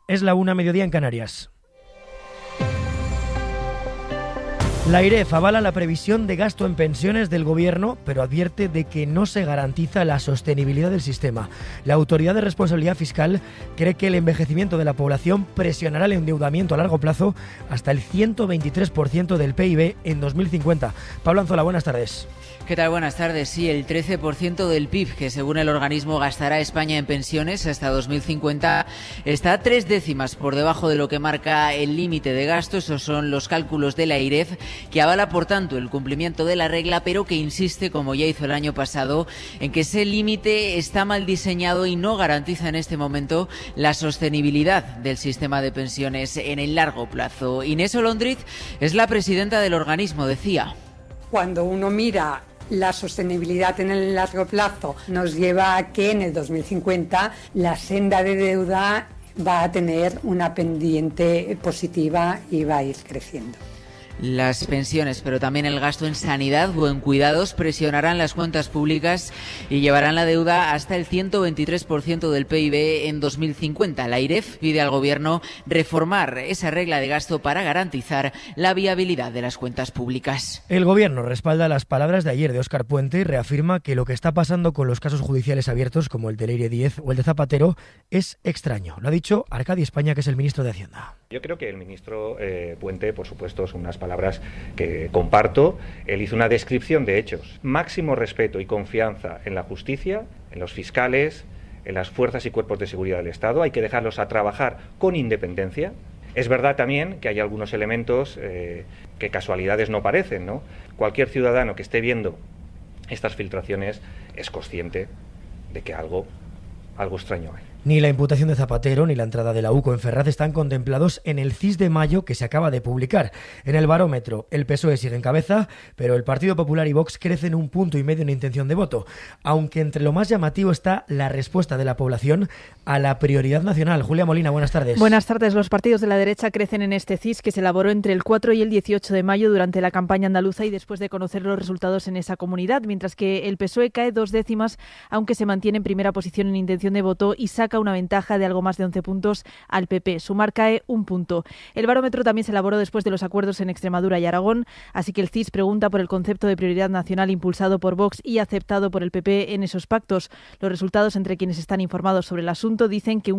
Es la 1:00, mediodía en Canarias. La AIREF avala la previsión de gasto en pensiones del Gobierno, pero advierte de que no se garantiza la sostenibilidad del sistema. La Autoridad de Responsabilidad Fiscal cree que el envejecimiento de la población presionará el endeudamiento a largo plazo hasta el 123% del PIB en 2050. Pablo Anzola, buenas tardes. ¿Qué tal? Buenas tardes. Sí, el 13% del PIB que según el organismo gastará España en pensiones hasta 2050 está 3 décimas por debajo de lo que marca el límite de gasto. Esos son los cálculos de la AIREF, que avala por tanto el cumplimiento de la regla, pero que insiste, como ya hizo el año pasado, en que ese límite está mal diseñado y no garantiza en este momento la sostenibilidad del sistema de pensiones en el largo plazo. Inés Olondriz es la presidenta del organismo, decía. Cuando uno mira la sostenibilidad en el largo plazo, nos lleva a que en el 2050 la senda de deuda va a tener una pendiente positiva y va a ir creciendo. Las pensiones, pero también el gasto en sanidad o en cuidados presionarán las cuentas públicas y llevarán la deuda hasta el 123% del PIB en 2050. La AIREF pide al Gobierno reformar esa regla de gasto para garantizar la viabilidad de las cuentas públicas. El Gobierno respalda las palabras de ayer de Óscar Puente y reafirma que lo que está pasando con los casos judiciales abiertos, como el de Leire 10 o el de Zapatero, es extraño. Lo ha dicho Arcadi España, que es el ministro de Hacienda. Yo creo que el ministro Puente, por supuesto, son unas palabras que comparto. Él hizo una descripción de hechos. Máximo respeto y confianza en la justicia, en los fiscales, en las fuerzas y cuerpos de seguridad del Estado. Hay que dejarlos a trabajar con independencia. Es verdad también que hay algunos elementos que casualidades no parecen, ¿no? Cualquier ciudadano que esté viendo estas filtraciones es consciente de que algo extraño hay. Ni la imputación de Zapatero ni la entrada de la UCO en Ferraz están contemplados en el CIS de mayo que se acaba de publicar. En el barómetro, el PSOE sigue en cabeza, pero el Partido Popular y Vox crecen 1,5 puntos en intención de voto, aunque entre lo más llamativo está la respuesta de la población a la prioridad nacional. Julia Molina, buenas tardes. Buenas tardes. Los partidos de la derecha crecen en este CIS que se elaboró entre el 4 y el 18 de mayo durante la campaña andaluza y después de conocer los resultados en esa comunidad, mientras que el PSOE cae 2 décimas, aunque se mantiene en primera posición en intención de voto y saca una ventaja de algo más de 11 puntos al PP. Sumar cae 1 punto. El barómetro también se elaboró después de los acuerdos en Extremadura y Aragón, así que el CIS pregunta por el concepto de prioridad nacional impulsado por Vox y aceptado por el PP en esos pactos. Los resultados entre quienes están informados sobre el asunto dicen que un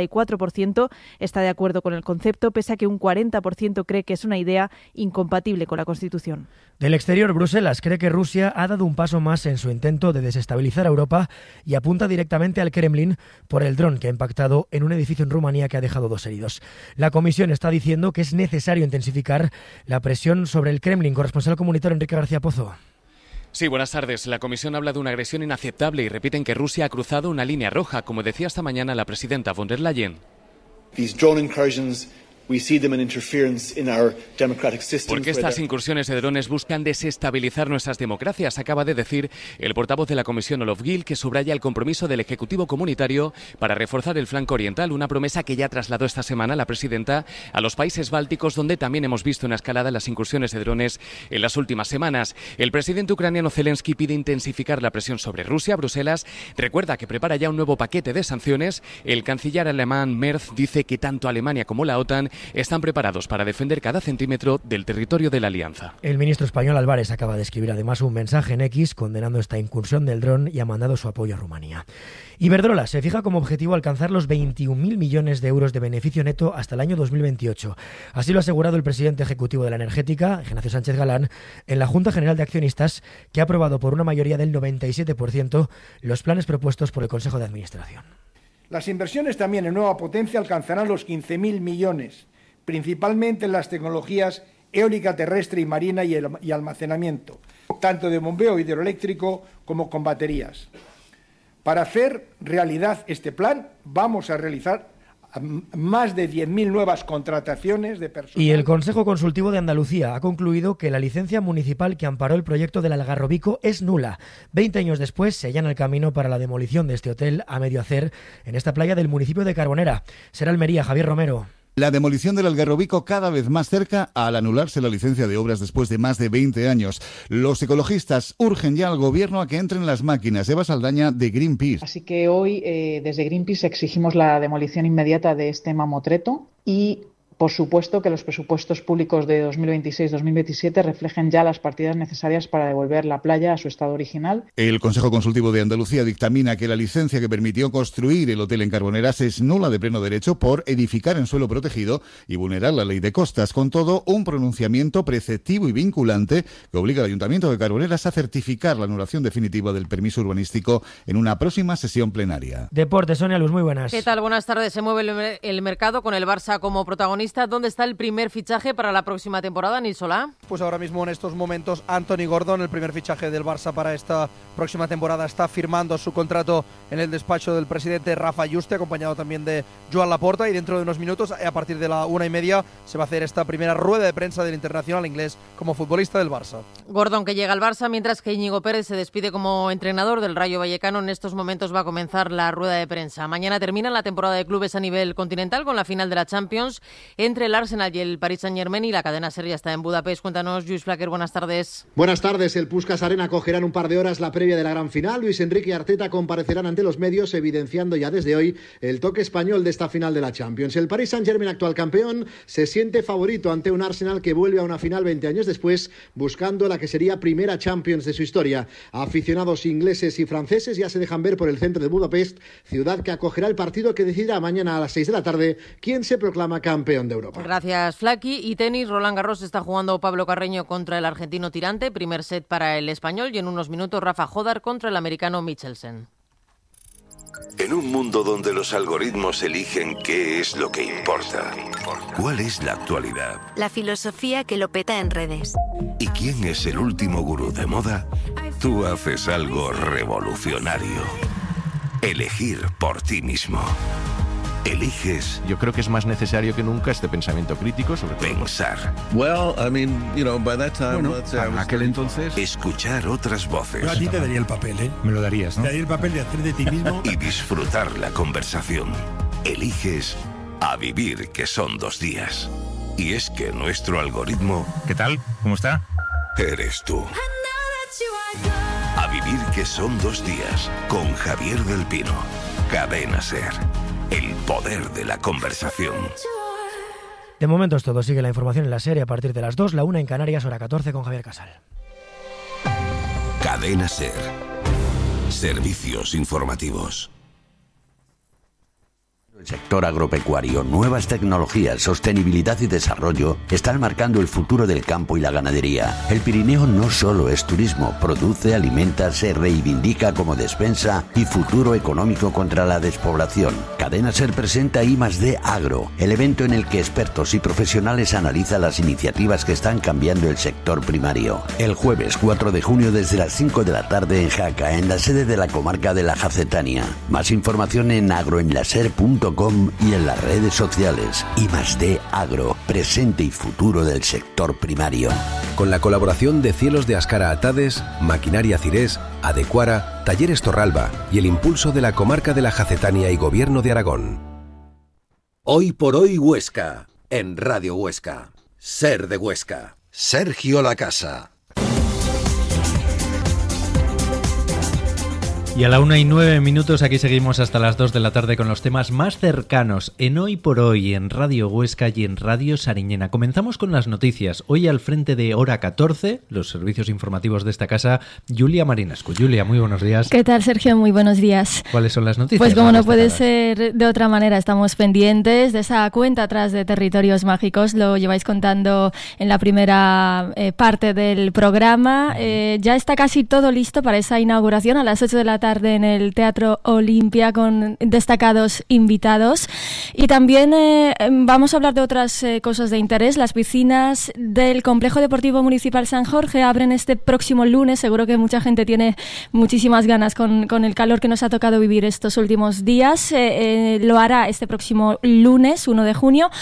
44% está de acuerdo con el concepto, pese a que un 40% cree que es una idea incompatible con la Constitución. Del exterior, Bruselas cree que Rusia ha dado un paso más en su intento de desestabilizar a Europa y apunta directamente al Kremlin por el dron que ha impactado en un edificio en Rumanía que ha dejado 2 heridos. La Comisión está diciendo que es necesario intensificar la presión sobre el Kremlin. Corresponsal comunitario Enrique García Pozo. Sí, buenas tardes. La Comisión habla de una agresión inaceptable y repiten que Rusia ha cruzado una línea roja, como decía esta mañana la presidenta von der Leyen. These drone incursions, we see them an interference in our democratic systems. Porque estas incursiones de drones buscan desestabilizar nuestras democracias, acaba de decir el portavoz de la Comisión Olof Gil, que subraya el compromiso del Ejecutivo Comunitario para reforzar el flanco oriental, una promesa que ya trasladó esta semana la presidenta a los países bálticos, donde también hemos visto una escalada en las incursiones de drones en las últimas semanas. El presidente ucraniano Zelensky pide intensificar la presión sobre Rusia. Bruselas recuerda que prepara ya un nuevo paquete de sanciones. El canciller alemán Merz dice que tanto Alemania como la OTAN están preparados para defender cada centímetro del territorio de la alianza. El ministro español Álvarez acaba de escribir además un mensaje en X condenando esta incursión del dron y ha mandado su apoyo a Rumanía. Iberdrola se fija como objetivo alcanzar los 21.000 millones de euros de beneficio neto hasta el año 2028. Así lo ha asegurado el presidente ejecutivo de la energética, Ignacio Sánchez Galán, en la Junta General de Accionistas, que ha aprobado por una mayoría del 97% los planes propuestos por el Consejo de Administración. Las inversiones también en nueva potencia alcanzarán los 15.000 millones, principalmente en las tecnologías eólica terrestre y marina y almacenamiento, tanto de bombeo hidroeléctrico como con baterías. Para hacer realidad este plan, vamos a realizar más de 10.000 nuevas contrataciones de personal. Y el Consejo Consultivo de Andalucía ha concluido que la licencia municipal que amparó el proyecto del Algarrobico es nula. 20 años después se allana el camino para la demolición de este hotel a medio hacer en esta playa del municipio de Carbonera. Será Almería, Javier Romero. La demolición del Algarrobico cada vez más cerca al anularse la licencia de obras después de más de 20 años. Los ecologistas urgen ya al gobierno a que entren las máquinas. Eva Saldaña, de Greenpeace. Así que hoy desde Greenpeace exigimos la demolición inmediata de este mamotreto y, por supuesto, que los presupuestos públicos de 2026-2027 reflejen ya las partidas necesarias para devolver la playa a su estado original. El Consejo Consultivo de Andalucía dictamina que la licencia que permitió construir el hotel en Carboneras es nula de pleno derecho por edificar en suelo protegido y vulnerar la ley de costas. Con todo, un pronunciamiento preceptivo y vinculante que obliga al Ayuntamiento de Carboneras a certificar la anulación definitiva del permiso urbanístico en una próxima sesión plenaria. Deportes, Sonia Luz, muy buenas. ¿Qué tal? Buenas tardes. Se mueve el mercado con el Barça como protagonista. ¿Dónde está el primer fichaje para la próxima temporada, Nil Solá? Pues ahora mismo en estos momentos Anthony Gordon, el primer fichaje del Barça para esta próxima temporada, está firmando su contrato en el despacho del presidente Rafa Juste, acompañado también de Joan Laporta, y dentro de unos minutos, a partir de la 1:30, se va a hacer esta primera rueda de prensa del internacional inglés como futbolista del Barça. Gordon, que llega al Barça, mientras que Íñigo Pérez se despide como entrenador del Rayo Vallecano. En estos momentos va a comenzar la rueda de prensa. Mañana termina la temporada de clubes a nivel continental con la final de la Champions entre el Arsenal y el Paris Saint-Germain, y la cadena SER ya está en Budapest. Cuéntanos, Lluís Flaquer, buenas tardes. Buenas tardes. El Puskás Arena acogerá en un par de horas la previa de la gran final. Luis Enrique y Arteta comparecerán ante los medios, evidenciando ya desde hoy el toque español de esta final de la Champions. El Paris Saint-Germain, actual campeón, se siente favorito ante un Arsenal que vuelve a una final 20 años después, buscando la que sería primera Champions de su historia. Aficionados ingleses y franceses ya se dejan ver por el centro de Budapest, ciudad que acogerá el partido que decidirá mañana a las 6 de la tarde quién se proclama campeón de Europa. Gracias, Flaqui. Y tenis, Roland Garros está jugando Pablo Carreño contra el argentino Tirante, primer set para el español, y en unos minutos Rafa Jodar contra el americano Michelsen. En un mundo donde los algoritmos eligen qué es lo que importa, ¿cuál es la actualidad? La filosofía que lo peta en redes. ¿Y quién es el último gurú de moda? Tú haces algo revolucionario. Elegir por ti mismo. Eliges. Yo creo que es más necesario que nunca este pensamiento crítico sobre pensar. Bueno, para aquel entonces. Escuchar otras voces. Yo a ti te daría el papel, ¿eh? Me lo darías, ¿no? Te daría el papel de hacer de ti mismo. Y disfrutar la conversación. Eliges a vivir, que son 2 días. Y es que nuestro algoritmo... ¿Qué tal? ¿Cómo está? Eres tú. A vivir, que son 2 días. Con Javier del Pino. Cadena SER. El poder de la conversación. De momento es todo. Sigue la información en la serie a partir de las 2, la 1 en Canarias, hora 14, con Javier Casal. Cadena SER. Servicios informativos. El sector agropecuario, nuevas tecnologías, sostenibilidad y desarrollo están marcando el futuro del campo y la ganadería. El Pirineo no solo es turismo, produce, alimenta, se reivindica como despensa y futuro económico contra la despoblación. Cadena SER presenta I+D Agro, el evento en el que expertos y profesionales analizan las iniciativas que están cambiando el sector primario. El jueves 4 de junio desde las 5 de la tarde en Jaca, en la sede de la comarca de la Jacetania. Más información en agroenlaser.com y en las redes sociales. I+D Agro, presente y futuro del sector primario. Con la colaboración de Cielos de Ascara Atades, Maquinaria Cirés, Adecuara, Talleres Torralba y el impulso de la comarca de la Jacetania y Gobierno de Aragón. Hoy por hoy Huesca, en Radio Huesca. SER de Huesca. Sergio Lacasa. Y a la 1:09 aquí seguimos hasta las 2 de la tarde con los temas más cercanos en Hoy por Hoy, en Radio Huesca y en Radio Sariñena. Comenzamos con las noticias. Hoy al frente de Hora 14, los servicios informativos de esta casa, Julia Marinescu. Julia, muy buenos días. ¿Qué tal, Sergio? Muy buenos días. ¿Cuáles son las noticias? Pues como no puede ser de otra manera, estamos pendientes de esa cuenta atrás de Territorios Mágicos. Lo lleváis contando en la primera parte del programa. Ya está casi todo listo para esa inauguración a las 8 de la tarde en el Teatro Olimpia con destacados invitados. Y también vamos a hablar de otras cosas de interés. Las piscinas del Complejo Deportivo Municipal San Jorge abren este próximo lunes. Seguro que mucha gente tiene muchísimas ganas con el calor que nos ha tocado vivir estos últimos días. Lo hará este próximo lunes, 1 de junio.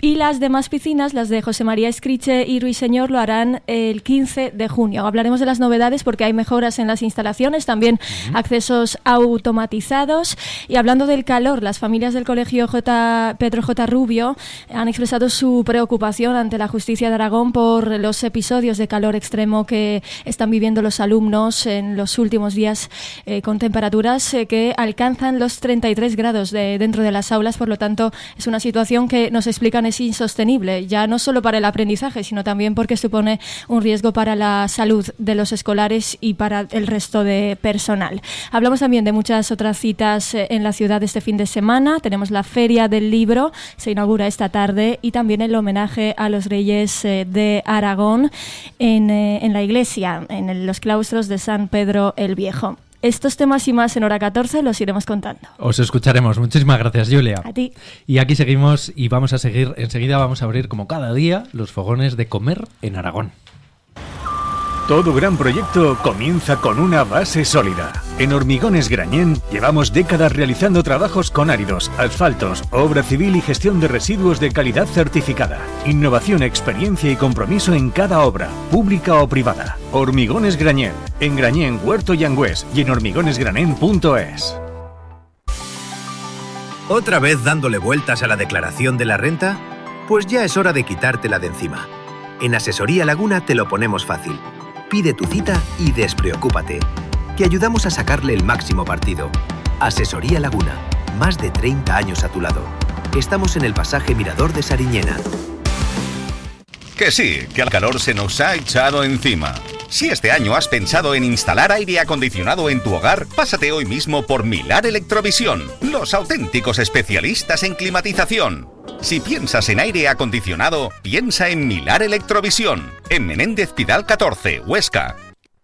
Y las demás piscinas, las de José María Escriche y Ruiseñor, lo harán el 15 de junio. Hablaremos de las novedades porque hay mejoras en las instalaciones, también accesos automatizados. Y hablando del calor, las familias del Colegio Pedro J. Rubio han expresado su preocupación ante la justicia de Aragón por los episodios de calor extremo que están viviendo los alumnos en los últimos días, con temperaturas que alcanzan los 33 grados dentro de las aulas. Por lo tanto, es una situación que nos explican es insostenible, ya no solo para el aprendizaje, sino también porque supone un riesgo para la salud de los escolares y para el resto de personal. Hablamos también de muchas otras citas en la ciudad este fin de semana. Tenemos la Feria del Libro, se inaugura esta tarde, y también el homenaje a los reyes de Aragón en la iglesia, en los claustros de San Pedro el Viejo. Estos temas y más en Hora 14 los iremos contando. Os escucharemos. Muchísimas gracias, Julia. A ti. Y aquí seguimos y vamos a seguir. Enseguida vamos a abrir, como cada día, los fogones de comer en Aragón. Todo gran proyecto comienza con una base sólida. En Hormigones Grañén llevamos décadas realizando trabajos con áridos, asfaltos, obra civil y gestión de residuos de calidad certificada. Innovación, experiencia y compromiso en cada obra, pública o privada. Hormigones Grañén, en Grañén, Huerto y Angüés, y en hormigonesgranen.es. ¿Otra vez dándole vueltas a la declaración de la renta? Pues ya es hora de quitártela de encima. En Asesoría Laguna te lo ponemos fácil. Pide tu cita y despreocúpate, que ayudamos a sacarle el máximo partido. Asesoría Laguna, más de 30 años a tu lado. Estamos en el pasaje Mirador de Sariñena. Que sí, que el calor se nos ha echado encima. Si este año has pensado en instalar aire acondicionado en tu hogar, pásate hoy mismo por Milar Electrovisión, los auténticos especialistas en climatización. Si piensas en aire acondicionado, piensa en Milar Electrovisión, en Menéndez Pidal 14, Huesca.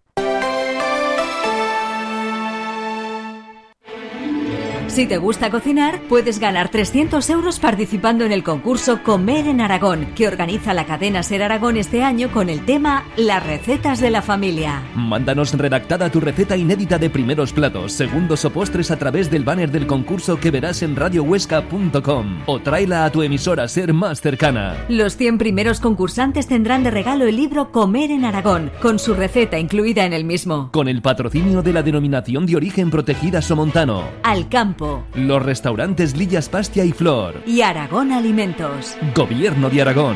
Si te gusta cocinar, puedes ganar 300 euros participando en el concurso Comer en Aragón, que organiza la cadena SER Aragón este año con el tema Las recetas de la familia. Mándanos redactada tu receta inédita de primeros platos, segundos o postres a través del banner del concurso que verás en radiohuesca.com o tráela a tu emisora SER más cercana. Los 100 primeros concursantes tendrán de regalo el libro Comer en Aragón, con su receta incluida en el mismo. Con el patrocinio de la Denominación de Origen Protegida Somontano, Al Campo, los restaurantes Lillas Pastia y Flor y Aragón Alimentos. Gobierno de Aragón.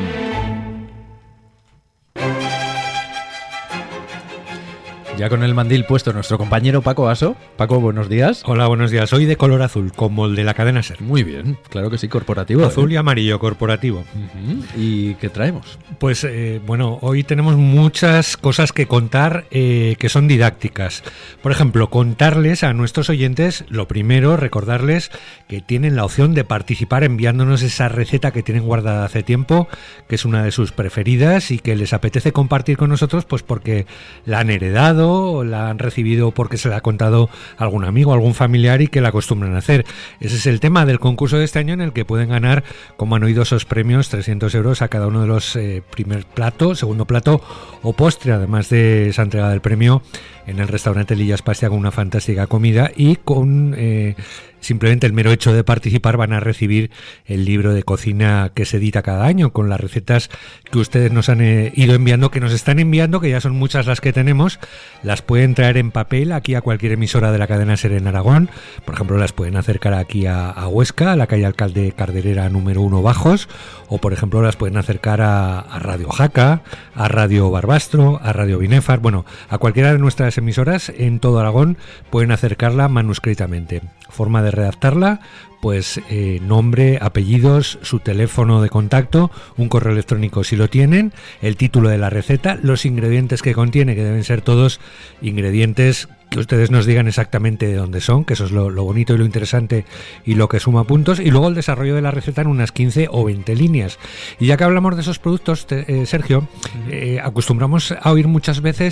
Ya con el mandil puesto nuestro compañero Paco Aso. Paco, buenos días. Hola, buenos días. Hoy de color azul, como el de la cadena SER. Muy bien, claro que sí, corporativo. Azul y amarillo, corporativo. ¿Y qué traemos? Pues bueno, hoy tenemos muchas cosas que contar que son didácticas. Por ejemplo, contarles a nuestros oyentes, lo primero, recordarles que tienen la opción de participar enviándonos esa receta que tienen guardada hace tiempo, que es una de sus preferidas y que les apetece compartir con nosotros, pues porque la han heredado, o la han recibido porque se la ha contado algún amigo, algún familiar y que la acostumbran a hacer. Ese es el tema del concurso de este año, en el que pueden ganar, como han oído, esos premios, 300 euros a cada uno de los primer plato, segundo plato o postre, además de esa entrega del premio en el restaurante Lillas Pastia con una fantástica comida, y con simplemente el mero hecho de participar van a recibir el libro de cocina que se edita cada año, con las recetas que ustedes nos han ido enviando, que nos están enviando, que ya son muchas las que tenemos. Las pueden traer en papel aquí a cualquier emisora de la cadena SER en Aragón. Por ejemplo, las pueden acercar aquí a Huesca, a la calle Alcalde Carderera número 1 Bajos, o por ejemplo las pueden acercar a Radio Jaca, a Radio Barbastro, a Radio Binefar, bueno, a cualquiera de nuestras emisoras en todo Aragón pueden acercarla manuscritamente. Forma de redactarla, pues nombre, apellidos, su teléfono de contacto, un correo electrónico si lo tienen, el título de la receta, los ingredientes que contiene, que deben ser todos ingredientes que ustedes nos digan exactamente de dónde son, que eso es lo bonito y lo interesante y lo que suma puntos, y luego el desarrollo de la receta en unas 15 o 20 líneas. Y ya que hablamos de esos productos, Sergio, acostumbramos a oír muchas veces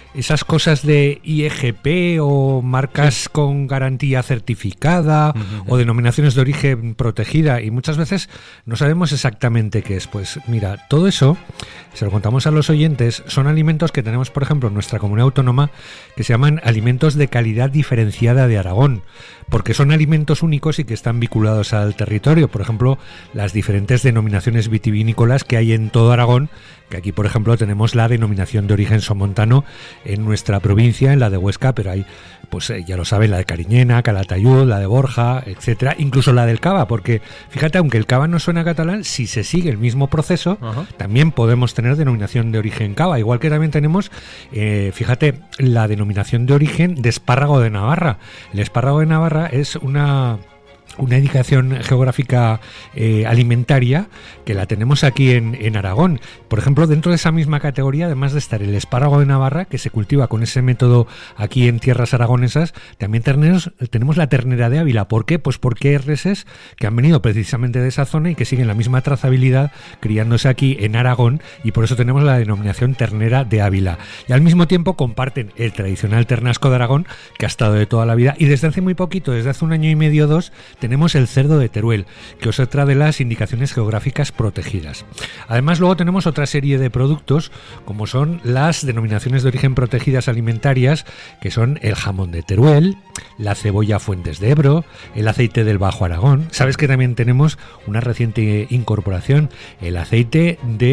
esas cosas de IGP o marcas con garantía certificada o denominaciones de origen protegida, y muchas veces no sabemos exactamente qué es. Pues mira, todo eso, se lo contamos a los oyentes, son alimentos que tenemos, por ejemplo, en nuestra comunidad autónoma, que se llaman alimentos de calidad diferenciada de Aragón, porque son alimentos únicos y que están vinculados al territorio. Por ejemplo, las diferentes denominaciones vitivinícolas que hay en todo Aragón, que aquí, por ejemplo, tenemos la denominación de origen somontano en nuestra provincia, en la de Huesca, pero hay, pues ya lo saben, la de Cariñena, Calatayud, la de Borja, etcétera, incluso la del Cava, porque fíjate, aunque el Cava no suena catalán, si se sigue el mismo proceso, también podemos tener denominación de origen Cava, igual que también tenemos, fíjate, la denominación de origen de espárrago de Navarra. El espárrago de Navarra es una indicación geográfica alimentaria que la tenemos aquí en Aragón. Por ejemplo, dentro de esa misma categoría, además de estar el espárrago de Navarra, que se cultiva con ese método aquí en tierras aragonesas, también tenemos la ternera de Ávila. ¿Por qué? Pues porque hay reses que han venido precisamente de esa zona y que siguen la misma trazabilidad criándose aquí en Aragón, y por eso tenemos la denominación ternera de Ávila. Y al mismo tiempo comparten el tradicional ternasco de Aragón, que ha estado de toda la vida, y desde hace muy poquito, desde hace 1 año y medio o 2, tenemos el cerdo de Teruel, que es otra de las indicaciones geográficas protegidas. Además, luego tenemos otra serie de productos, como son las denominaciones de origen protegidas alimentarias, que son el jamón de Teruel, la cebolla Fuentes de Ebro, el aceite del Bajo Aragón. Sabes que también tenemos una reciente incorporación, el aceite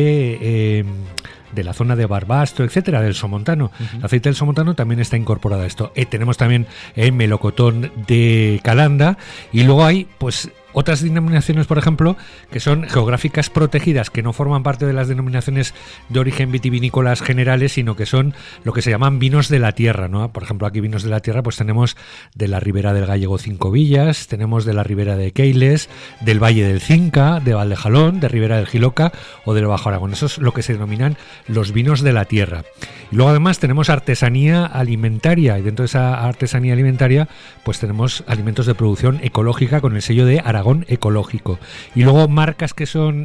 de la zona de Barbastro, etcétera, del somontano. El aceite del somontano también está incorporado a esto. Tenemos también el melocotón de Calanda, y luego hay, pues, otras denominaciones, por ejemplo, que son geográficas protegidas, que no forman parte de las denominaciones de origen vitivinícolas generales, sino que son lo que se llaman vinos de la tierra, ¿no? Por ejemplo, aquí vinos de la tierra, pues tenemos de la Ribera del Gallego 5 Villas, tenemos de la Ribera de Keiles, del Valle del Cinca, de Valdejalón, de Ribera del Giloca o del Bajo Aragón. Eso es lo que se denominan los vinos de la tierra. Y luego además tenemos artesanía alimentaria, y dentro de esa artesanía alimentaria pues tenemos alimentos de producción ecológica con el sello de Aragón ecológico. Y luego marcas que son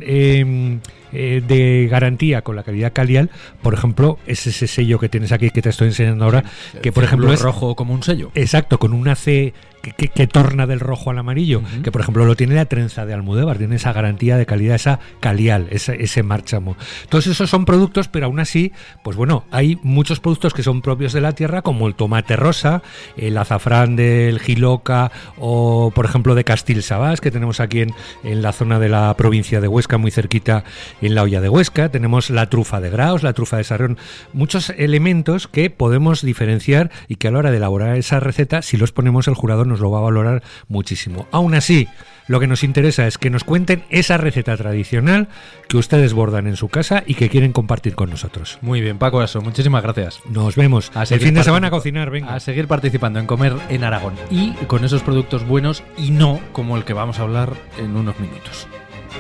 de garantía con la calidad Calial, por ejemplo, es ese sello que tienes aquí que te estoy enseñando ahora, que por ejemplo es rojo como un sello. Exacto, con una C que torna del rojo al amarillo, que por ejemplo lo tiene la trenza de Almudévar, tiene esa garantía de calidad, esa Calial, ese márchamo. Todos esos son productos, pero aún así, pues bueno, hay muchos productos que son propios de la tierra, como el tomate rosa, el azafrán del Giloca, o por ejemplo de Castil-Sabás, que tenemos aquí en la zona de la provincia de Huesca, muy cerquita, en la Hoya de Huesca. Tenemos la trufa de Graus, la trufa de Sarrión, muchos elementos que podemos diferenciar y que a la hora de elaborar esa receta, si los ponemos, el jurado nos lo va a valorar muchísimo. Aún así, lo que nos interesa es que nos cuenten esa receta tradicional que ustedes bordan en su casa y que quieren compartir con nosotros. Muy bien, Paco Aso, muchísimas gracias. Nos vemos el fin de semana a cocinar, venga. A seguir participando en Comer en Aragón, y con esos productos buenos y no como el que vamos a hablar en unos minutos.